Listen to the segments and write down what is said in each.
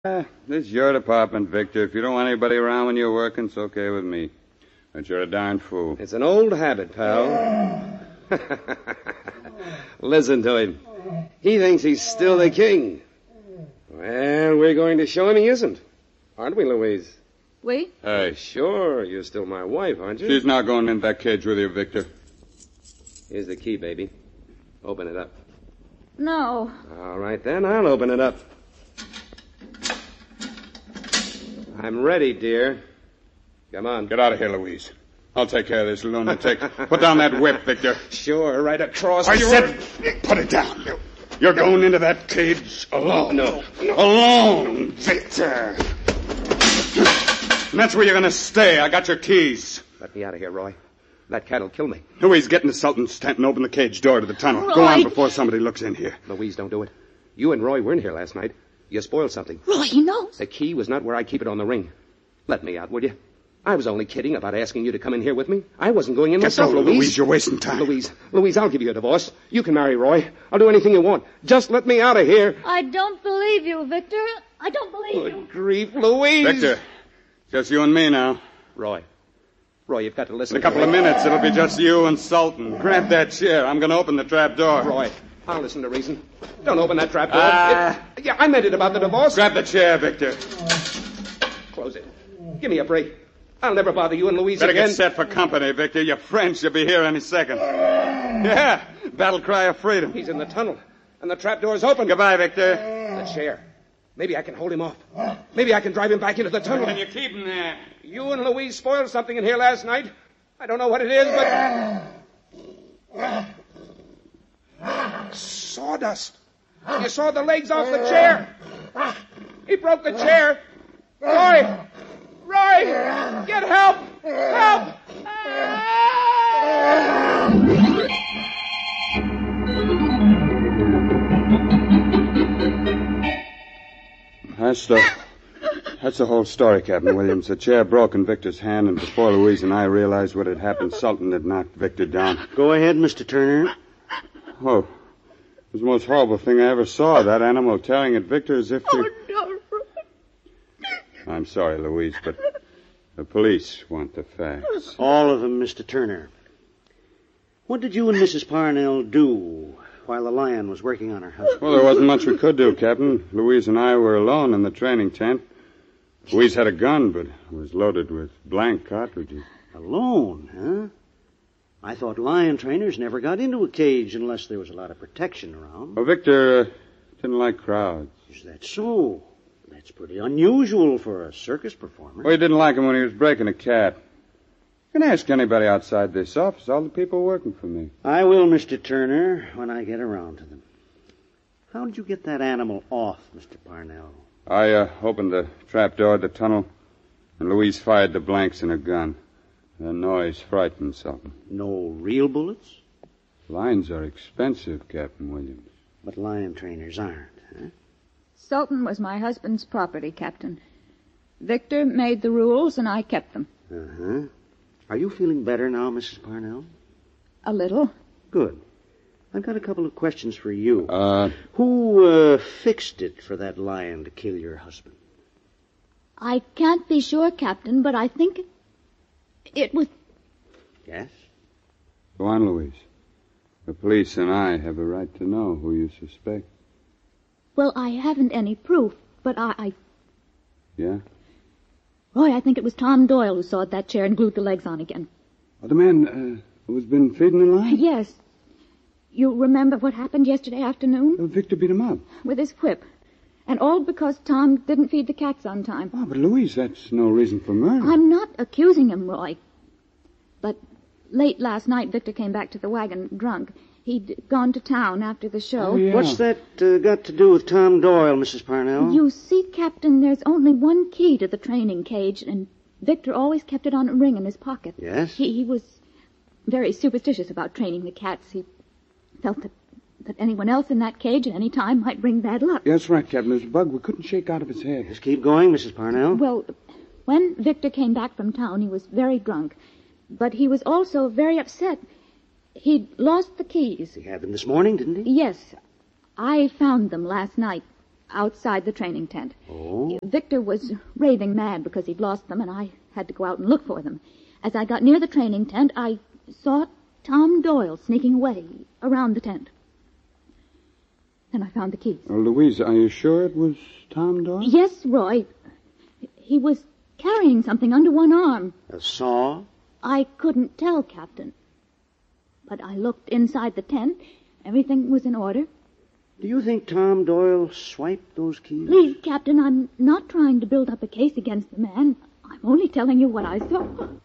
This is your department, Victor. If you don't want anybody around when you're working, it's okay with me. But you're a darn fool. It's an old habit, pal. Listen to him. He thinks he's still the king. Well, we're going to show him he isn't. Aren't we, Louise? We? Hey. Sure, you're still my wife, aren't you? She's not going in that cage with you, Victor. Here's the key, baby. Open it up. No. All right, then. I'll open it up. I'm ready, dear. Come on. Get out of here, Louise. I'll take care of this lunatic. Put down that whip, Victor. Sure, right across. I said, put it down. You're going into that cage alone. No. Alone, Victor. And that's where you're going to stay. I got your keys. Let me out of here, Roy. That cat'll kill me. Louise, get in the Sultan's tent and open the cage door to the tunnel. Roy. Go on before somebody looks in here. Louise, don't do it. You and Roy weren't here last night. You spoiled something. Roy, he knows. The key was not where I keep it on the ring. Let me out, would you? I was only kidding about asking you to come in here with me. I wasn't going in myself, Louise. Louise, you're wasting time. Louise, I'll give you a divorce. You can marry Roy. I'll do anything you want. Just let me out of here. I don't believe you, Victor. I don't believe you. Good grief, Louise. Victor, just you and me now. Roy, you've got to listen. In a couple of minutes, it'll be just you and Sultan. Grab that chair. I'm going to open the trap door. Roy, I'll listen to reason. Don't open that trap door. Yeah, I meant it about the divorce. Grab the chair, Victor. Close it. Give me a break. I'll never bother you and Louise Better again. get set for company, Victor. Your friend should be here any second. Yeah, battle cry of freedom. He's in the tunnel, and the trap door's open. Goodbye, Victor. The chair. Maybe I can hold him off. Maybe I can drive him back into the tunnel. Can you keep him there? You and Louise spoiled something in here last night. I don't know what it is, but... Sawdust. You saw the legs off the chair. He broke the chair. Roy! Get help! Help! That's the whole story, Captain Williams. The chair broke in Victor's hand, and before Louise and I realized what had happened, Sultan had knocked Victor down. Go ahead, Mr. Turner. Oh, it was the most horrible thing I ever saw. That animal tearing at Victor as if he... Oh, no, Roy. I'm sorry, Louise, but the police want the facts. All of them, Mr. Turner. What did you and Mrs. Parnell do while the lion was working on her husband? Well, there wasn't much we could do, Captain. Louise and I were alone in the training tent. Louise had a gun, but it was loaded with blank cartridges. Alone, huh? I thought lion trainers never got into a cage unless there was a lot of protection around. Well, Victor didn't like crowds. Is that so? That's pretty unusual for a circus performer. Well, he didn't like him when he was breaking a cat. You can ask anybody outside this office, all the people working for me. I will, Mr. Turner, when I get around to them. How did you get that animal off, Mr. Parnell? I opened the trap door of the tunnel, and Louise fired the blanks in her gun. The noise frightened Sultan. No real bullets? Lions are expensive, Captain Williams. But lion trainers aren't, huh? Sultan was my husband's property, Captain. Victor made the rules, and I kept them. Uh-huh. Are you feeling better now, Mrs. Parnell? A little. Good. I've got a couple of questions for you. Who, fixed it for that lion to kill your husband? I can't be sure, Captain, but I think it was... Yes? Go on, Louise. The police and I have a right to know who you suspect. Well, I haven't any proof, but I... Yeah? Roy, I think it was Tom Doyle who sawed that chair and glued the legs on again. Oh, the man who's been feeding the lion? Yes. You remember what happened yesterday afternoon? Well, Victor beat him up. With his whip. And all because Tom didn't feed the cats on time. Oh, but Louise, that's no reason for murder. I'm not accusing him, Roy. But late last night, Victor came back to the wagon drunk. He'd gone to town after the show. Oh, yeah. What's that got to do with Tom Doyle, Mrs. Parnell? You see, Captain, there's only one key to the training cage, and Victor always kept it on a ring in his pocket. Yes? He was very superstitious about training the cats. He felt that anyone else in that cage at any time might bring bad luck. Yeah, that's right, Captain. There's a bug we couldn't shake out of his head. Just keep going, Mrs. Parnell. Well, when Victor came back from town, he was very drunk. But he was also very upset. He'd lost the keys. He had them this morning, didn't he? Yes. I found them last night. outside the training tent. Oh? Victor was raving mad because he'd lost them, and I had to go out and look for them. As I got near the training tent, I saw Tom Doyle sneaking away around the tent. Then I found the keys. Oh, Louise, are you sure it was Tom Doyle? Yes, Roy. He was carrying something under one arm. A saw? I couldn't tell, Captain. But I looked inside the tent. Everything was in order. Do you think Tom Doyle swiped those keys? Please, Captain, I'm not trying to build up a case against the man. I'm only telling you what I saw.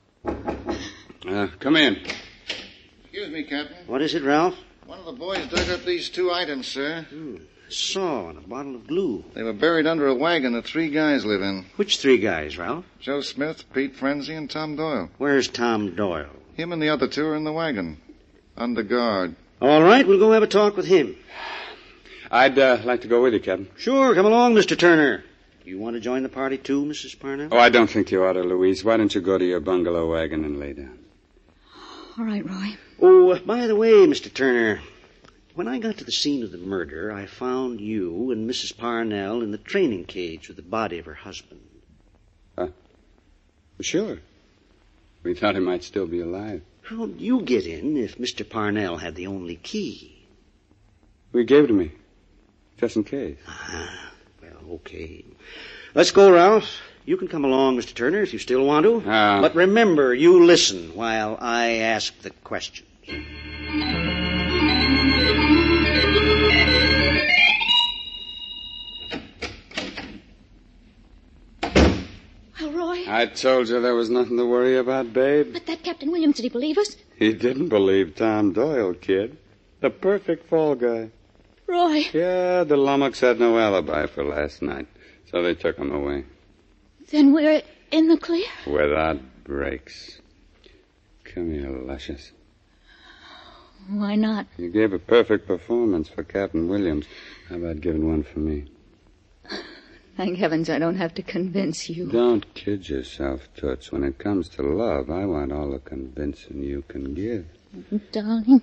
Come in. Excuse me, Captain. What is it, Ralph? One of the boys dug up these 2 items, sir. A saw and a bottle of glue. They were buried under a wagon that 3 guys live in. Which 3 guys, Ralph? Joe Smith, Pete Frenzy, and Tom Doyle. Where's Tom Doyle? Him and the other 2 are in the wagon. Under guard. All right, we'll go have a talk with him. I'd like to go with you, Captain. Sure, come along, Mr. Turner. You want to join the party too, Mrs. Parnell? Oh, I don't think you ought to, Louise. Why don't you go to your bungalow wagon and lay down? All right, Roy. Oh, by the way, Mr. Turner, when I got to the scene of the murder, I found you and Mrs. Parnell in the training cage with the body of her husband. Sure. We thought he might still be alive. How did you get in if Mr. Parnell had the only key? We gave it to me, just in case. Well, okay. Let's go, Ralph. You can come along, Mr. Turner, if you still want to. But remember, you listen while I ask the questions. Well, Roy. I told you there was nothing to worry about, babe. But that Captain Williams, did he believe us? He didn't believe Tom Doyle, kid. The perfect fall guy. Roy. Yeah, the Lummox had no alibi for last night, so they took him away. Then we're in the clear? Without breaks. Come here, Luscious. Why not? You gave a perfect performance for Captain Williams. How about giving one for me? Thank heavens I don't have to convince you. Don't kid yourself, Toots. When it comes to love, I want all the convincing you can give. Darling.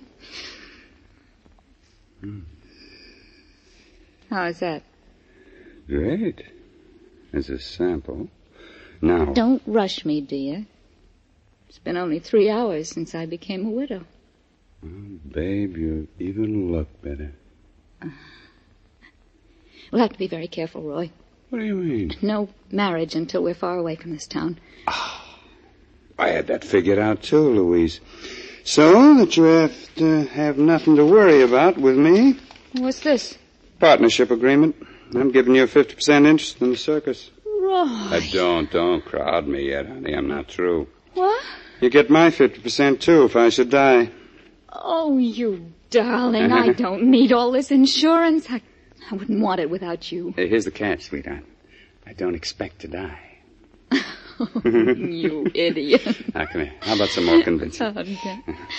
How is that? Great. As a sample. Now... Don't rush me, dear. It's been only 3 hours since I became a widow. Oh, babe, you even look better. We'll have to be very careful, Roy. What do you mean? No marriage until we're far away from this town. I had that figured out, too, Louise. So that you have to have nothing to worry about with me. What's this? Partnership agreement. I'm giving you a 50% interest in the circus. Roy. Don't crowd me yet, honey. I'm not through. What? You get my 50%, too, if I should die. Oh, you darling. I don't need all this insurance. I wouldn't want it without you. Hey, here's the catch, sweetheart. I don't expect to die. You idiot. Now, come here. How about some more convincing? Okay.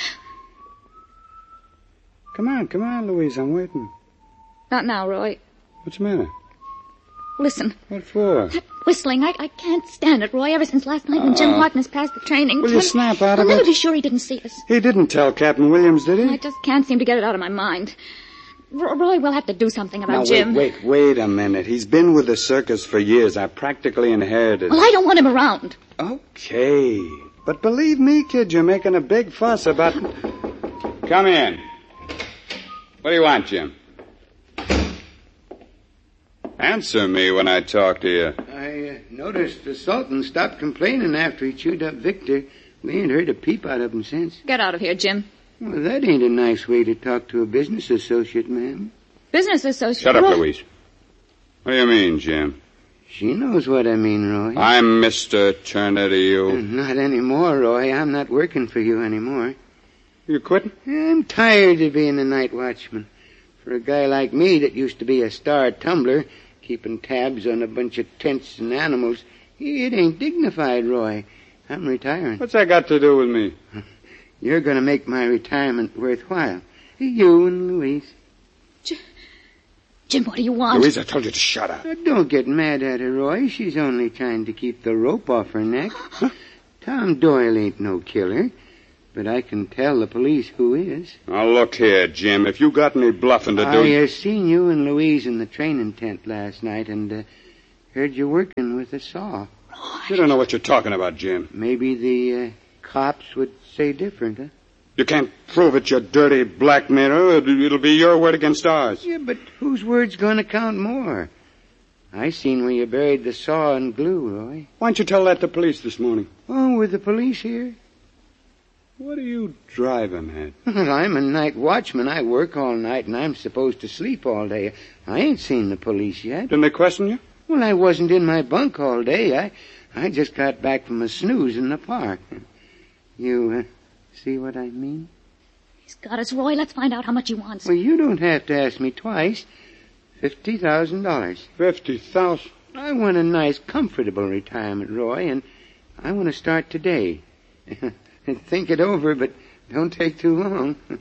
Come on, Louise. I'm waiting. Not now, Roy. What's the matter? Listen. What for? That whistling, I can't stand it, Roy. Ever since last night when Jim Harkness passed the training. Will you snap out of I'll it? never be sure he didn't see us. He didn't tell Captain Williams, did he? I just can't seem to get it out of my mind. Roy, we'll have to do something about Jim. Wait a minute. He's been with the circus for years. I practically inherited. Well, I don't want him around. Okay. But believe me, kid, you're making a big fuss about... Come in. What do you want, Jim? Answer me when I talk to you. I noticed the Sultan stopped complaining after he chewed up Victor. We ain't heard a peep out of him since. Get out of here, Jim. Well, that ain't a nice way to talk to a business associate, ma'am. Business associate? Shut up, Louise. What do you mean, Jim? She knows what I mean, Roy. I'm Mr. Turner to you. Not anymore, Roy. I'm not working for you anymore. You quitting? I'm tired of being a night watchman. For a guy like me that used to be a star tumbler, keeping tabs on a bunch of tents and animals, it ain't dignified, Roy. I'm retiring. What's that got to do with me? You're going to make my retirement worthwhile. You and Louise. Jim, what do you want? Louise, I told you to shut up. Don't get mad at her, Roy. She's only trying to keep the rope off her neck. Tom Doyle ain't no killer. but I can tell the police who is. Now, look here, Jim. If you got any bluffing to do... I seen you and Louise in the training tent last night and heard you working with a saw. You don't know what you're talking about, Jim. Maybe the cops would say different, huh? You can't prove it, you dirty blackmailer. It'll be your word against ours. Yeah, but whose word's going to count more? I seen where you buried the saw and glue, Roy. Why didn't you tell that to police this morning? Oh, with the police here? What are you driving at? I'm a night watchman. I work all night, and I'm supposed to sleep all day. I ain't seen the police yet. Didn't they question you? Well, I wasn't in my bunk all day. I just got back from a snooze in the park. You see what I mean? He's got us, Roy. Let's find out how much he wants. Well, you don't have to ask me twice. $50,000. $50,000? I want a nice, comfortable retirement, Roy, and I want to start today. Think it over, but don't take too long.